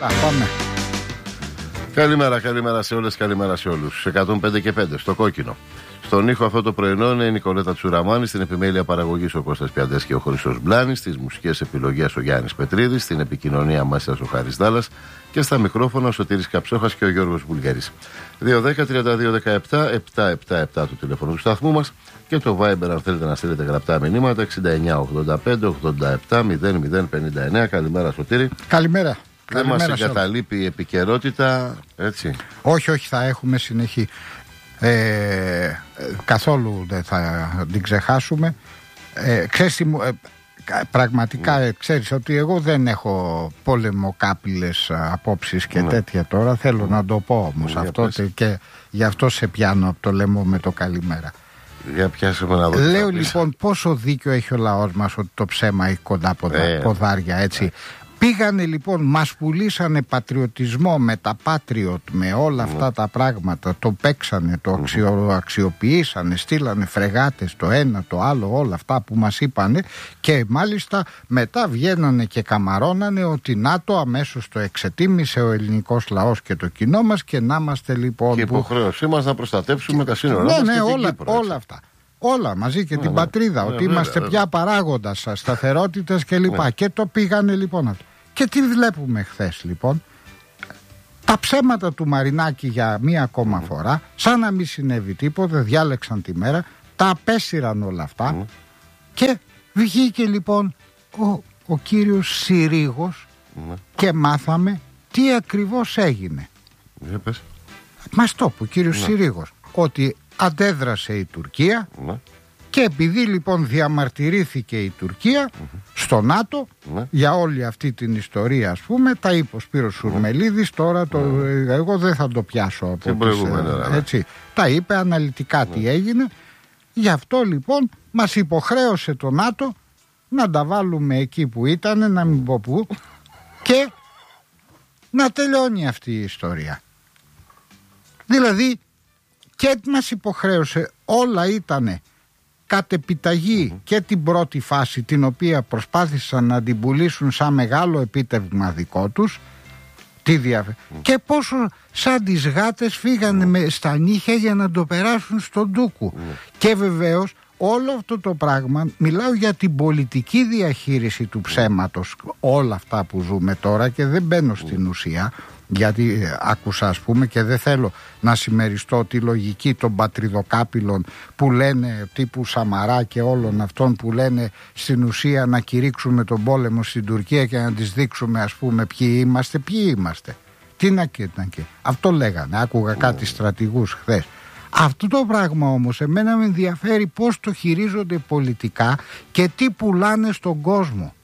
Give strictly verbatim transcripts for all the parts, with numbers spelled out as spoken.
Α, πάμε. Καλημέρα, καλημέρα σε όλες, καλημέρα σε όλους. εκατόν πέντε και πέντε στο κόκκινο. Στον ήχο αυτό το πρωινό είναι η Νικολέτα Τσουραμάνη, στην επιμέλεια παραγωγής ο Κώστας Πιαντές και ο Χρήστος Μπλάνης, στις μουσικές επιλογές ο Γιάννης Πετρίδης, στην επικοινωνία μέσα ο Χάρης Δάλλας και στα μικρόφωνα ο Σωτήρης Καψόχας και ο Γιώργος Βουλγέρης. δύο δέκα τριάντα δύο δεκαεπτά επτακόσια εβδομήντα επτά του τηλέφωνου του σταθμού μας και το Viber αν θέλετε να στείλετε γραπτά μηνύματα εξήντα εννιά ογδόντα πέντε ογδόντα επτά μηδέν μηδέν πενήντα εννιά. Καλημέρα Σωτήρη. Καλημέρα. Δεν μας εγκαταλείπει η επικαιρότητα, έτσι. Όχι, όχι, θα έχουμε συνεχή. Ε, καθόλου δεν θα την ξεχάσουμε. Ε, ξέρεις, ε, πραγματικά ε, ξέρεις ότι εγώ δεν έχω πολεμοκάπηλες απόψεις και ναι. τέτοια τώρα. Θέλω ναι. να το πω όμως ναι, αυτό και γι' αυτό σε πιάνω από το λαιμό με το καλημέρα. Για πιάσουμε να δω. Λέω λοιπόν πόσο δίκιο έχει ο λαός μας ότι το ψέμα έχει κοντά ποδα, ε, ποδάρια έτσι. Ε. Πήγανε λοιπόν, μας πουλήσανε πατριωτισμό με τα Patriot, με όλα αυτά mm. τα πράγματα. Το παίξανε, το αξιο, αξιοποιήσανε, στείλανε φρεγάτες το ένα, το άλλο, όλα αυτά που μας είπανε. Και μάλιστα μετά βγαίνανε και καμαρώνανε ότι ΝΑΤΟ αμέσως το εξετίμησε ο ελληνικός λαός και το κοινό μας και να είμαστε λοιπόν. Και η υποχρέωσή μας να προστατεύσουμε τα σύνορα μας. Ναι, ναι, και όλα, την Κύπρο, όλα αυτά. Όλα μαζί και ναι, την ναι. πατρίδα, ναι, ότι ναι, είμαστε ναι, πια παράγοντας σταθερότητας κλπ. Ναι. Και το πήγανε λοιπόν αυτό. Και τι βλέπουμε χθες λοιπόν? Τα ψέματα του Μαρινάκη για μία ακόμα mm. φορά, σαν να μην συνέβη τίποτα, διάλεξαν τη μέρα, τα απέσυραν όλα αυτά mm. και βγήκε λοιπόν ο, ο κύριος Συρίγος mm. και μάθαμε τι ακριβώς έγινε. Yeah, Μας το είπε ο κύριος mm. Συρίγος, ότι αντέδρασε η Τουρκία mm. και επειδή λοιπόν διαμαρτυρήθηκε η Τουρκία mm-hmm. στο ΝΑΤΟ mm-hmm. για όλη αυτή την ιστορία, ας πούμε, τα είπε ο Σπύρος Σουρμελίδης, τώρα το, mm-hmm. εγώ δεν θα το πιάσω από τις, έτσι, τα είπε αναλυτικά mm-hmm. τι έγινε. Γι' αυτό λοιπόν μας υποχρέωσε το ΝΑΤΟ να τα βάλουμε εκεί που ήταν, να μην πω πού, και να τελειώνει αυτή η ιστορία. Δηλαδή και μας υποχρέωσε, όλα ήτανε κατ' επιταγή mm-hmm. και την πρώτη φάση, την οποία προσπάθησαν να την πουλήσουν σαν μεγάλο επίτευγμα δικό τους, τι δια... mm-hmm. και πόσο σαν τις γάτες φύγανε mm-hmm. με, στα νύχια για να το περάσουν στον ντούκου. Mm-hmm. Και βεβαίως όλο αυτό το πράγμα, μιλάω για την πολιτική διαχείριση του ψέματος, όλα αυτά που ζούμε τώρα, και δεν μπαίνω στην ουσία, γιατί ε, άκουσα ας πούμε και δεν θέλω να συμμεριστώ τη λογική των πατριδοκάπηλων που λένε, τύπου Σαμαρά και όλων αυτών που λένε στην ουσία να κηρύξουμε τον πόλεμο στην Τουρκία και να τις δείξουμε ας πούμε ποιοι είμαστε, ποιοι είμαστε. Τι να και, να και. Αυτό λέγανε, άκουγα κάτι στρατηγούς χθες. Αυτό το πράγμα όμως εμένα με ενδιαφέρει πώς το χειρίζονται πολιτικά και τι πουλάνε στον κόσμο.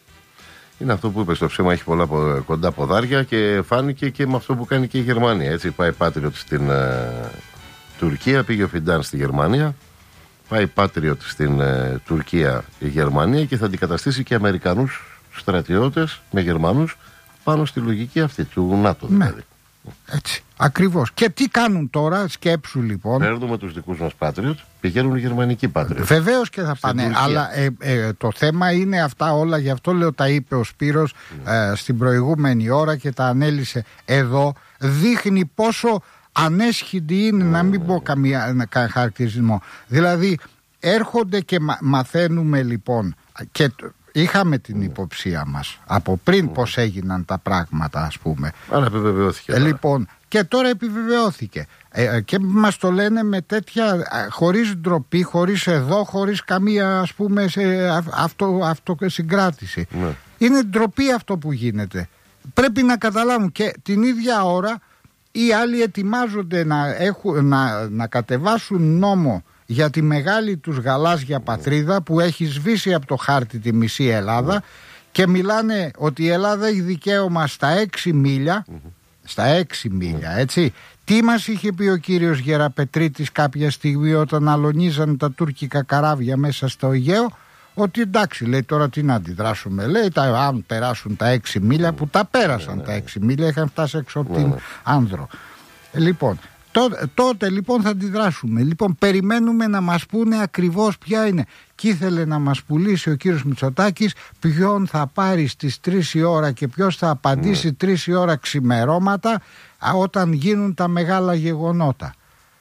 Είναι αυτό που είπε, το ψέμα έχει πολλά κοντά ποδάρια και φάνηκε και με αυτό που κάνει και η Γερμανία. Έτσι, πάει Patriot στην ε, Τουρκία, πήγε ο Φιντάν στη Γερμανία, πάει Patriot στην ε, Τουρκία η Γερμανία και θα αντικαταστήσει και Αμερικανούς στρατιώτες με Γερμανούς πάνω στη λογική αυτή του ΝΑΤΟ δηλαδή. Ναι. Έτσι, ακριβώς. Και τι κάνουν τώρα, σκέψου λοιπόν. Παίρνουμε τους δικούς μας Patriot, πηγαίνουν οι γερμανικοί Patriot. Βεβαίως και θα πάνε, Τουρκία. Αλλά ε, ε, το θέμα είναι αυτά όλα, γι' αυτό λέω τα είπε ο Σπύρος mm. ε, στην προηγούμενη ώρα και τα ανέλησε εδώ. Δείχνει πόσο ανέσχυτη είναι, mm. να μην πω καμία κα, χαρακτηρισμό. Δηλαδή έρχονται και μα, μαθαίνουμε λοιπόν και είχαμε την υποψία μας από πριν mm. πως έγιναν τα πράγματα ας πούμε. Αλλά επιβεβαιώθηκε. Ε, λοιπόν, και τώρα επιβεβαιώθηκε. Ε, και μας το λένε με τέτοια, χωρίς ντροπή, χωρίς εδώ, χωρίς καμία ας πούμε σε αυτό, αυτοσυγκράτηση. Ναι. Είναι ντροπή αυτό που γίνεται. Πρέπει να καταλάβουν και την ίδια ώρα οι άλλοι ετοιμάζονται να, έχουν, να, να κατεβάσουν νόμο για τη μεγάλη τους γαλάζια πατρίδα που έχει σβήσει από το χάρτη τη μισή Ελλάδα και μιλάνε ότι η Ελλάδα έχει δικαίωμα στα έξι μίλια, στα έξι μίλια, έτσι. Τι μας είχε πει ο κύριος Γεραπετρίτης κάποια στιγμή όταν αλωνίζαν τα τουρκικά καράβια μέσα στο Αιγαίο? Ότι εντάξει, λέει, τώρα τι να αντιδράσουμε, λέει, τα, αν περάσουν τα έξι μίλια, που τα πέρασαν τα έξι μίλια, είχαν φτάσει έξω από την Άνδρο. Λοιπόν, Τότε, τότε λοιπόν θα αντιδράσουμε. Λοιπόν, περιμένουμε να μας πούνε ακριβώς ποια είναι. Και ήθελε να μας πουλήσει ο κύριος Μητσοτάκης ποιον θα πάρει στις τρεις η ώρα και ποιος θα απαντήσει ναι. τρεις η ώρα ξημερώματα όταν γίνουν τα μεγάλα γεγονότα.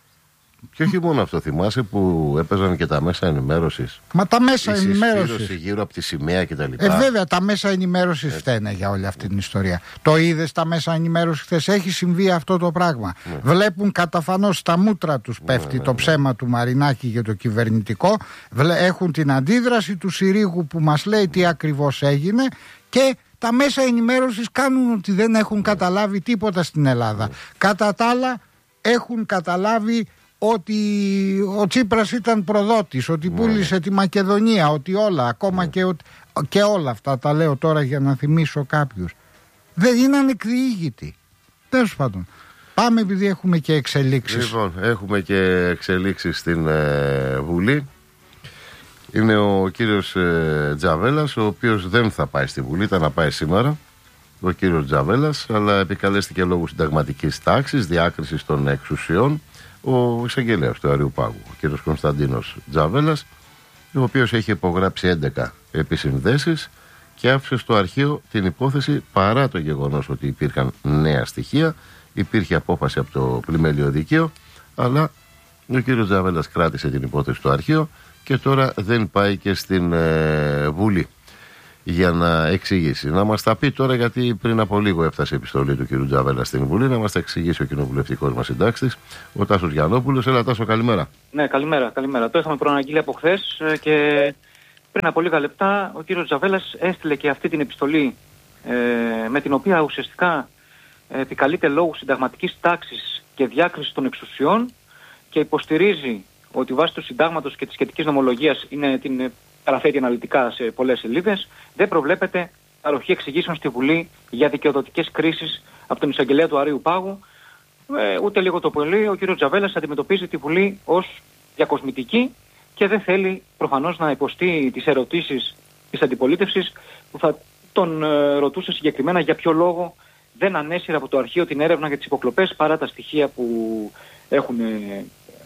Και όχι μόνο αυτό, θυμάσαι που έπαιζαν και τα μέσα ενημέρωσης. Μα τα μέσα ενημέρωσης. Γύρω από τη σημαία κτλ. Ε, βέβαια, τα μέσα ενημέρωσης ε. φταίνε για όλη αυτή την ιστορία. Το είδες τα μέσα ενημέρωσης χθες? Έχει συμβεί αυτό το πράγμα. Ναι. Βλέπουν καταφανώς στα μούτρα τους πέφτει ναι, ναι, το ψέμα ναι. του Μαρινάκη για το κυβερνητικό. Έχουν την αντίδραση του Συρίγου που μας λέει τι ακριβώς έγινε και τα μέσα ενημέρωσης κάνουν ότι δεν έχουν καταλάβει τίποτα στην Ελλάδα. Ναι. Κατά τα άλλα, έχουν καταλάβει ότι ο Τσίπρας ήταν προδότης, ότι πούλησε ναι. τη Μακεδονία, ότι όλα, ακόμα ναι. και, ότι, και όλα αυτά τα λέω τώρα για να θυμίσω κάποιους. Δεν είναι ανεκδιήγητοι. Τέλος πάντων. Πάμε επειδή έχουμε και εξελίξεις. Λοιπόν, έχουμε και εξελίξεις στην ε, Βουλή. Είναι ο κύριος ε, Τζαβέλας, ο οποίος δεν θα πάει στη Βουλή, ήταν να πάει σήμερα. Ο κύριος Τζαβέλας, αλλά επικαλέστηκε λόγω συνταγματικής τάξης, διάκρισης των εξουσιών, ο εισαγγελέας του Αριουπάγου, ο κύριος Κωνσταντίνος Τζαβέλας, ο οποίος έχει υπογράψει έντεκα επισυνδέσεις και άφησε στο αρχείο την υπόθεση παρά το γεγονός ότι υπήρχαν νέα στοιχεία. Υπήρχε απόφαση από το πλημέλιο δικαίο, αλλά ο κύριος Τζαβέλας κράτησε την υπόθεση στο αρχείο και τώρα δεν πάει και στην ε, Βουλή για να εξηγήσει. Να μας τα πει τώρα, γιατί πριν από λίγο έφτασε η επιστολή του κ. Τζαβέλα στην Βουλή, να μας τα εξηγήσει ο κοινοβουλευτικός μας συντάκτης, ο Τάσος Γιαννόπουλος. Έλα Τάσο, καλημέρα. Ναι, καλημέρα, καλημέρα. Το είχαμε προαναγγείλει από χθες και πριν από λίγα λεπτά ο κ. Τζαβέλας έστειλε και αυτή την επιστολή ε, με την οποία ουσιαστικά επικαλείται λόγου συνταγματικής τάξης και διάκρισης των εξουσιών και υποστηρίζει ότι βάσει του συντάγματος και της σχετικής νομολογίας, είναι την παραθέτει αναλυτικά σε πολλές σελίδες, δεν προβλέπεται παροχή εξηγήσεων στη Βουλή για δικαιοδοτικές κρίσεις από τον εισαγγελέα του Αρείου Πάγου. Ε, ούτε λίγο το πολύ ο κ. Τζαβέλας αντιμετωπίζει τη Βουλή ως διακοσμητική και δεν θέλει προφανώς να υποστεί τις ερωτήσεις της αντιπολίτευσης που θα τον ε, ρωτούσε συγκεκριμένα για ποιο λόγο δεν ανέσυρε από το αρχείο την έρευνα για τις υποκλοπές παρά τα στοιχεία που έχουν ε,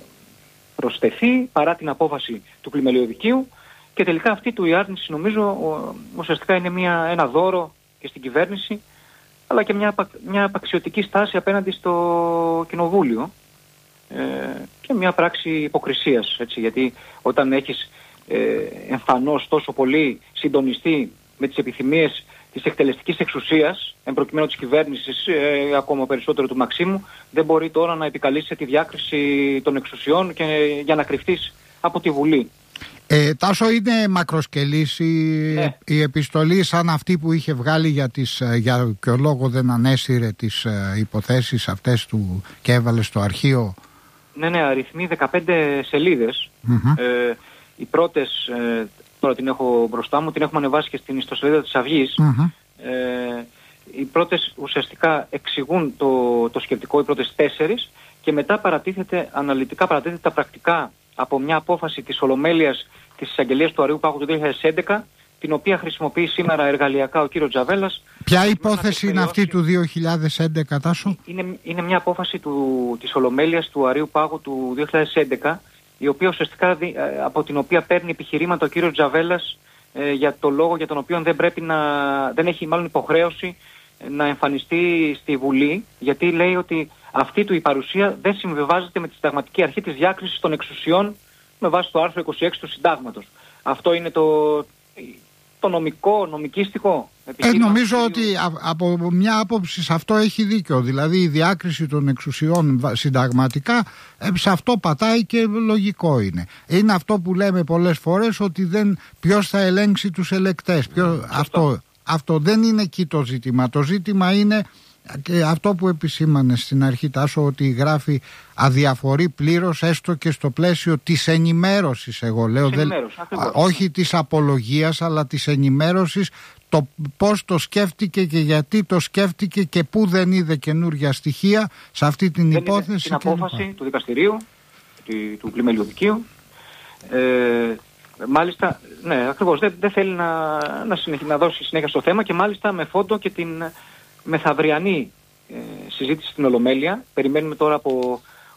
προσθεθεί, παρά την απόφαση του πλημελιωδικείου. Και τελικά αυτή του η άρνηση, νομίζω, ουσιαστικά είναι μια, ένα δώρο και στην κυβέρνηση, αλλά και μια, μια απαξιωτική στάση απέναντι στο Κοινοβούλιο ε, και μια πράξη υποκρισίας, έτσι, γιατί όταν έχεις ε, εμφανώς τόσο πολύ συντονιστεί με τις επιθυμίες της εκτελεστικής εξουσίας, εν προκειμένου της κυβέρνησης, ε, ακόμα περισσότερο του Μαξίμου, δεν μπορεί τώρα να επικαλείσαι τη διάκριση των εξουσιών και, για να κρυφτείς από τη Βουλή. Ε, Τάσο, είναι μακροσκελής η, ναι. η επιστολή, σαν αυτή που είχε βγάλει για, τις, για ποιο λόγο δεν ανέσυρε τις ε, υποθέσεις αυτές του και έβαλε στο αρχείο. Ναι, ναι, αριθμεί δεκαπέντε σελίδες. Mm-hmm. Ε, οι πρώτες, ε, τώρα την έχω μπροστά μου, την έχουμε ανεβάσει και στην ιστοσελίδα της Αυγής. Mm-hmm. Ε, οι πρώτες ουσιαστικά εξηγούν το, το σκεπτικό, οι πρώτες τέσσερις, και μετά παρατίθεται, αναλυτικά παρατίθεται τα πρακτικά από μια απόφαση της Ολομέλειας της Εισαγγελίας του Αρείου Πάγου του δύο χιλιάδες έντεκα, την οποία χρησιμοποιεί σήμερα εργαλειακά ο κύριος Τζαβέλας. Ποια υπόθεση είναι αυτή του δύο χιλιάδες έντεκα, Τάσο? Είναι, είναι μια απόφαση του, της Ολομέλειας του Αρείου Πάγου του δύο χιλιάδες έντεκα, η οποία ουσιαστικά, από την οποία παίρνει επιχειρήματα ο κύριος Τζαβέλας ε, για το λόγο για τον οποίο δεν πρέπει να, δεν έχει μάλλον υποχρέωση να εμφανιστεί στη Βουλή, γιατί λέει ότι αυτή του η παρουσία δεν συμβιβάζεται με τη συνταγματική αρχή της διάκρισης των εξουσιών με βάση το άρθρο είκοσι έξι του Συντάγματος. Αυτό είναι το, το νομικό, νομικίστικο επιχείρημα. Ε, νομίζω ότι α, από μια άποψη σε αυτό έχει δίκιο. Δηλαδή η διάκριση των εξουσιών συνταγματικά, ε, σε αυτό πατάει και λογικό είναι. Είναι αυτό που λέμε πολλές φορές, ότι δεν, ποιος θα ελέγξει τους ελεκτές. Ποιος, αυτό, αυτό δεν είναι εκεί το ζήτημα. Το ζήτημα είναι και αυτό που επισήμανε στην αρχή, Τάσο, ότι γράφει αδιαφορεί πλήρως, έστω και στο πλαίσιο της ενημέρωσης, εγώ λέω, δεν, όχι της απολογίας αλλά της ενημέρωσης, το πώς το σκέφτηκε και γιατί το σκέφτηκε και πού δεν είδε καινούργια στοιχεία σε αυτή την δεν υπόθεση. Την απόφαση του δικαστηρίου του, του πλημελιωδικείου. ε, μάλιστα, ναι, ακριβώς, δεν, δεν θέλει να, να, συνεχ, να δώσει συνέχεια στο θέμα, και μάλιστα με φόντο και την μεθαυριανή ε, συζήτηση στην Ολομέλεια. Περιμένουμε τώρα από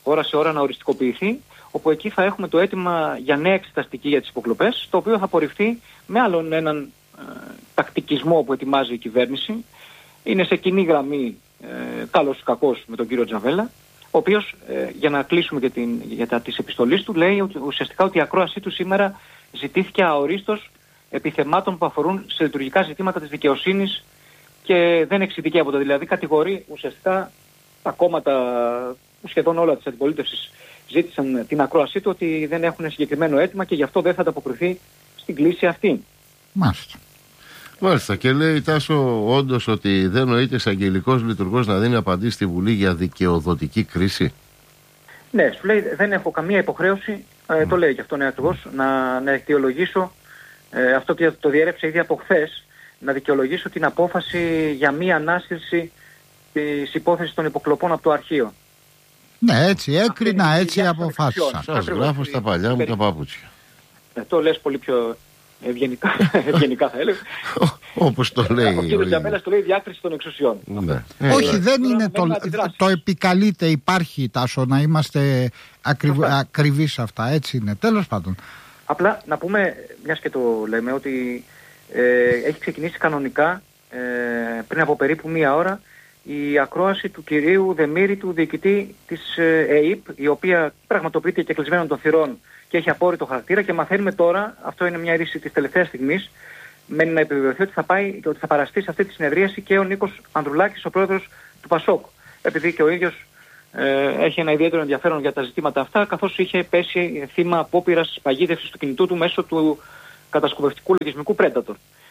ώρα σε ώρα να οριστικοποιηθεί, όπου εκεί θα έχουμε το αίτημα για νέα εξεταστική για τις υποκλοπές, το οποίο θα απορριφθεί με άλλον έναν ε, τακτικισμό που ετοιμάζει η κυβέρνηση. Είναι σε κοινή γραμμή, ε, καλός ή κακός, με τον κύριο Τζαβέλα, ο οποίος, ε, για να κλείσουμε και την, για τα της επιστολής του, λέει ότι, ουσιαστικά ότι η ακρόασή του σήμερα ζητήθηκε αορίστως επιθεμάτων που αφορούν σε λειτουργικά ζητήματα της δικαιοσύνης και δεν εξειδικεύονται. Δηλαδή κατηγορεί ουσιαστικά τα κόμματα, σχεδόν όλα της αντιπολίτευσης ζήτησαν την ακρόασή του, ότι δεν έχουν συγκεκριμένο αίτημα και γι' αυτό δεν θα ανταποκριθεί στην κλήση αυτή. Μάλιστα. Μάλιστα. Και λέει Τάσο, όντως, ότι δεν νοείται εισαγγελικός λειτουργός να δίνει απαντήσεις στη Βουλή για δικαιοδοτική κρίση. Ναι, σου λέει δεν έχω καμία υποχρέωση, ε, mm. το λέει και αυτό είναι ακριβώς, να, να αιτιολογήσω, ε, αυτό το, το διέρεψε ήδη από χθες, να δικαιολογήσω την απόφαση για μία ανάσυρση της υπόθεσης των υποκλοπών από το αρχείο. Ναι, έτσι έκρινα, έτσι αποφάσισα. Σας γράφω στα παλιά μου τα πάπουτσια. Ε, το λες πολύ πιο ευγενικά, ευγενικά θα έλεγα. Όπως το λέει. Ο κύριος Τζαβέλας το λέει διάκριση των εξουσιών. Ναι. Όχι, δεν είναι το, το επικαλείται, υπάρχει, Τάσο, να είμαστε ακριβ, ακριβείς σε αυτά, έτσι είναι, τέλος πάντων. Απλά να πούμε, μιας και το λέμε, ότι ε, έχει ξεκινήσει κανονικά ε, πριν από περίπου μία ώρα η ακρόαση του κυρίου Δεμήρη, του διοικητή της ε, ΕΕΠ, η οποία πραγματοποιείται και κλεισμένων των θυρών και έχει απόρριτο χαρακτήρα, και μαθαίνουμε τώρα, αυτό είναι μια είδηση της τελευταίας στιγμής, μένει να επιβεβαιωθεί ότι θα, πάει, ότι θα παραστεί σε αυτή τη συνεδρίαση και ο Νίκος Ανδρουλάκης, ο πρόεδρος του Πασόκ. Επειδή και ο ίδιος ε, έχει ένα ιδιαίτερο ενδιαφέρον για τα ζητήματα αυτά, καθώς είχε πέσει θύμα απόπειρας παγίδευσης του κινητού του μέσω του κατασκοπευτικού λογισμικού Predator.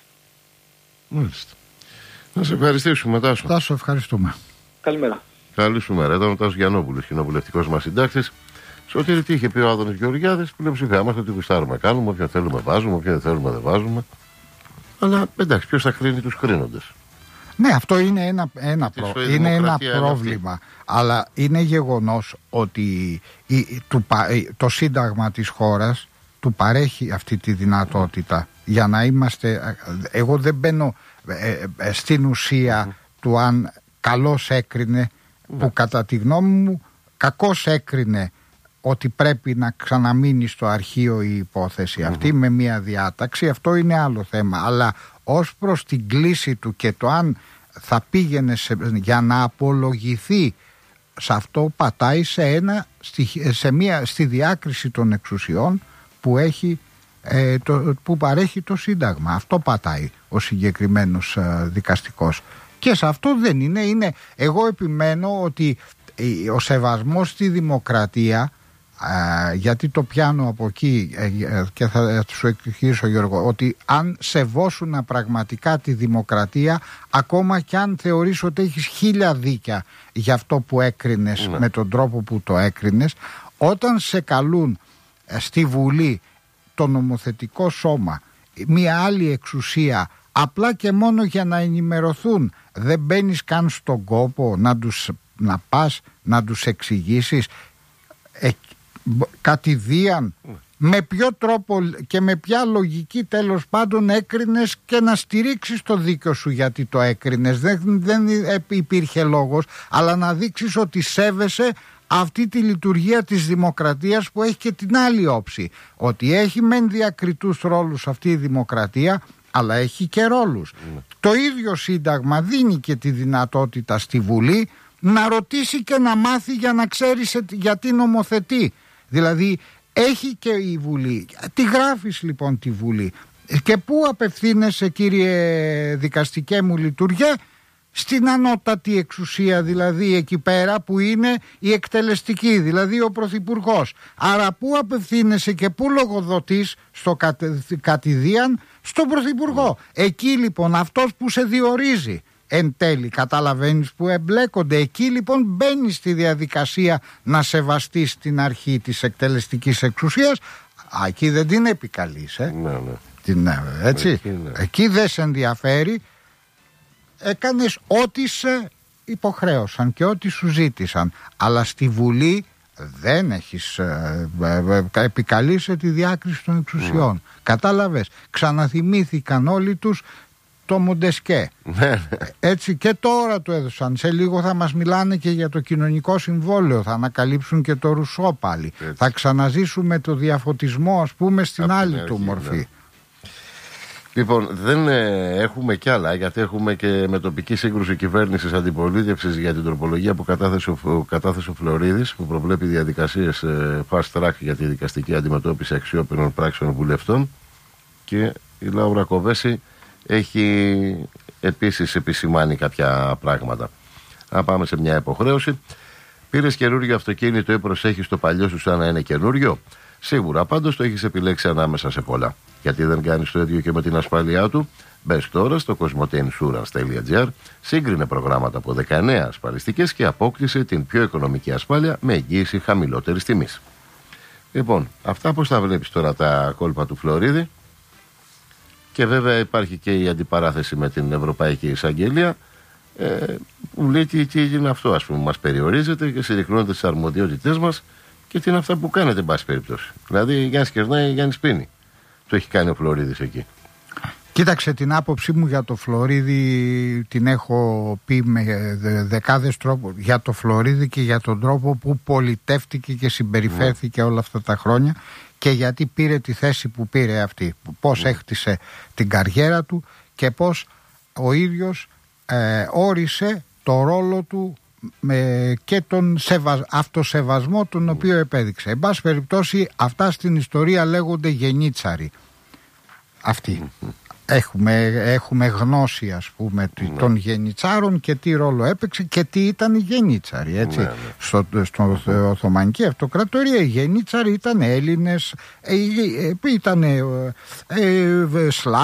Μάλιστα. Να σε ευχαριστήσουμε, Τάσο. Τάσο, ευχαριστούμε. Καλημέρα. Καλή σου μέρα. Ήταν ο Τάσος Γιαννόπουλος, κοινοβουλευτικός μας συντάκτης. Σωτήρη, τι είχε πει ο Άδωνης Γεωργιάδης, που λέει ψηφιά μας ότι γουστάρουμε κάνουμε, όποιον θέλουμε βάζουμε, όποιον δεν θέλουμε δεν βάζουμε. Αλλά εντάξει, ποιος θα κρίνει τους κρίνοντες. Ναι, αυτό είναι ένα, ένα, προ... είναι ένα πρόβλημα. Είναι αλλά είναι γεγονός ότι η, του, το Σύνταγμα της χώρας του παρέχει αυτή τη δυνατότητα για να είμαστε. Εγώ δεν μπαίνω ε, ε, στην ουσία mm-hmm. του αν καλώς έκρινε, mm-hmm. που κατά τη γνώμη μου κακώς έκρινε ότι πρέπει να ξαναμείνει στο αρχείο η υπόθεση αυτή mm-hmm. με μια διάταξη. Αυτό είναι άλλο θέμα. Αλλά ως προς την κλίση του και το αν θα πήγαινε σε, για να απολογηθεί, σε αυτό πατάει σε, ένα, σε μια, στη διάκριση των εξουσιών που, έχει, ε, το, που παρέχει το Σύνταγμα. Αυτό πατάει ο συγκεκριμένος ε, δικαστικός. Και σε αυτό δεν είναι, είναι. Εγώ επιμένω ότι ε, ο σεβασμός στη δημοκρατία, Uh, γιατί το πιάνω από εκεί uh, και θα σου εξηγήσω, Γιώργο, ότι αν σεβόσουν πραγματικά τη δημοκρατία, ακόμα και αν θεωρείς ότι έχεις χίλια δίκια για αυτό που έκρινες mm. με τον τρόπο που το έκρινες, όταν σε καλούν uh, στη Βουλή, το νομοθετικό σώμα, μια άλλη εξουσία, απλά και μόνο για να ενημερωθούν, δεν μπαίνεις καν στον κόπο να, τους, να πας να τους εξηγήσεις ε, κατηδίαν mm. με ποιο τρόπο και με ποια λογική τέλος πάντων έκρινες, και να στηρίξεις το δίκιο σου γιατί το έκρινες. Δεν, δεν υπήρχε λόγος, αλλά να δείξεις ότι σέβεσαι αυτή τη λειτουργία της δημοκρατίας που έχει και την άλλη όψη, ότι έχει μεν διακριτούς ρόλους αυτή η δημοκρατία, αλλά έχει και ρόλους. Mm. Το ίδιο Σύνταγμα δίνει και τη δυνατότητα στη Βουλή να ρωτήσει και να μάθει για να ξέρει γιατί νομοθετεί. Δηλαδή έχει και η Βουλή. Τι γράφεις λοιπόν τη Βουλή και πού απευθύνεσαι, κύριε δικαστικέ μου λειτουργέ? Στην ανώτατη εξουσία, δηλαδή εκεί πέρα που είναι η εκτελεστική, δηλαδή ο Πρωθυπουργός. Άρα πού απευθύνεσαι και πού λογοδοτείς? Στο κατηδίαν στον Πρωθυπουργό. Εκεί λοιπόν αυτός που σε διορίζει εν τέλει, καταλαβαίνεις που εμπλέκονται. Εκεί λοιπόν μπαίνει στη διαδικασία να σεβαστείς την αρχή της εκτελεστικής εξουσίας. Α, εκεί δεν την επικαλείς, ε. Ναι, ναι. Την, έτσι. Εκεί, ναι. Εκεί δεν σε ενδιαφέρει. Έκανες ό,τι σε υποχρέωσαν και ό,τι σου ζήτησαν. Αλλά στη Βουλή δεν έχεις ε, ε, ε, επικαλείσαι τη διάκριση των εξουσιών. Mm. Κατάλαβες. Ξαναθυμήθηκαν όλοι τους το Μοντεσκέ. Έτσι και τώρα το έδωσαν. Σε λίγο θα μας μιλάνε και για το κοινωνικό συμβόλαιο. Θα ανακαλύψουν και το Ρουσό πάλι. Έτσι. Θα ξαναζήσουμε το διαφωτισμό, ας πούμε, στην από άλλη του μορφή. Ναι. Λοιπόν, δεν ε, έχουμε κι άλλα, γιατί έχουμε και με τοπική σύγκρουση κυβέρνησης αντιπολίτευσης για την τροπολογία που κατάθεσε ο, κατάθεσε ο Φλωρίδης, που προβλέπει διαδικασίες ε, fast track για τη δικαστική αντιμετώπιση αξιόπινων πράξεων βουλευτών. Και η Λάουρα Κοβέση έχει επίσης επισημάνει κάποια πράγματα. Να πάμε σε μια υποχρέωση. Πήρες καινούριο αυτοκίνητο ή προσέχεις το παλιό σου σαν να είναι καινούριο? Σίγουρα, πάντως το έχεις επιλέξει ανάμεσα σε πολλά. Γιατί δεν κάνεις το ίδιο και με την ασφάλειά του? Μπες τώρα στο κοσμοτέινσουρανς τελεία τζι άρ, σύγκρινε προγράμματα από δεκαεννέα ασφαλιστικές και απόκτησε την πιο οικονομική ασφάλεια με εγγύηση χαμηλότερης τιμής. Λοιπόν, αυτά πώς τα βλέπεις τώρα τα κόλπα του Φλωρίδη? Και βέβαια υπάρχει και η αντιπαράθεση με την Ευρωπαϊκή Εισαγγελία, ε, που λέει τι, τι είναι αυτό, ας πούμε, μας περιορίζεται και συρρυκνώνεται τις αρμοδιότητές μας και τι είναι αυτά που κάνετε, εν πάση περιπτώσει. Δηλαδή, Γιάννης κερνάει, Γιάννης πίνει. Το έχει κάνει ο Φλωρίδης εκεί. Κοίταξε, την άποψή μου για το Φλωρίδη την έχω πει με δεκάδες τρόπους. Για το Φλωρίδη και για τον τρόπο που πολιτεύτηκε και συμπεριφέρθηκε mm. όλα αυτά τα χρόνια και γιατί πήρε τη θέση που πήρε αυτή. Πώς mm. έχτισε την καριέρα του και πώς ο ίδιος ε, όρισε το ρόλο του με και τον σεβα... αυτοσεβασμό τον οποίο επέδειξε. Εν πάση περιπτώσει, αυτά στην ιστορία λέγονται γενίτσαροι. Αυτοί. Έχουμε, έχουμε γνώση, ας πούμε, ναι. των γενιτσάρων και τι ρόλο έπαιξε και τι ήταν οι γενίτσαροι. Έτσι. Ναι, ναι. Στο, στο ναι. Οθωμανική Αυτοκρατορία οι γενίτσαροι ήταν Έλληνες, ε, ήταν ε, ε, Σλάβοι.